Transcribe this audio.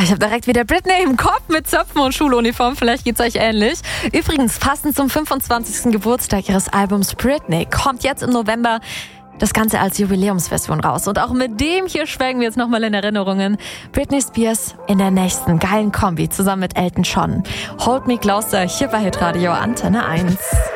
Ich habe direkt wieder Britney im Kopf mit Zöpfen und Schuluniform. Vielleicht geht's euch ähnlich. Übrigens, passend zum 25. Geburtstag ihres Albums Britney kommt jetzt im November das Ganze als Jubiläumsversion raus. Und auch mit dem hier schwelgen wir jetzt nochmal in Erinnerungen. Britney Spears in der nächsten geilen Kombi zusammen mit Elton John. Hold Me Closer hier bei Hitradio Antenne 1.